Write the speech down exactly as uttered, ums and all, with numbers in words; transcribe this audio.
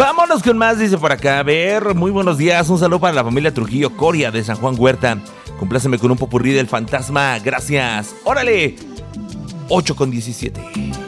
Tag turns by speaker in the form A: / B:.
A: Vámonos con más, dice por acá. A ver, muy buenos días. Un saludo para la familia Trujillo Coria de San Juan Huerta. Compláceme con un popurrí del fantasma. Gracias. Órale. ocho con diecisiete.